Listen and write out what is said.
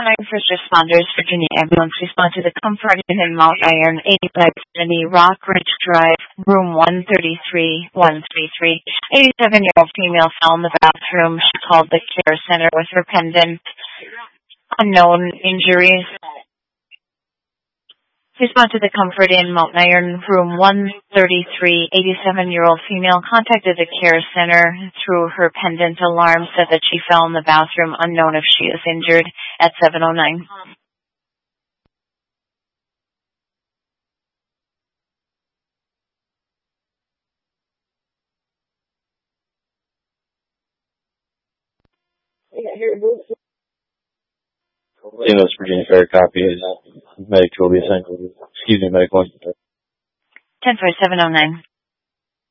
First responders, Virginia ambulance respond to the Comfort Inn in Mount Iron, 8570 Rock Ridge Drive, room 133. 87-year-old female fell in the bathroom. She called the care center with her pendant. Unknown injuries. Respond to the Comfort Inn, Mount Iron, room 133. 87-year-old female contacted the care center through her pendant alarm, said that she fell in the bathroom. Unknown if she is injured at 7:09. West Virginia Fair copy is medic will be assigned. Excuse me, medic 1. 10-709.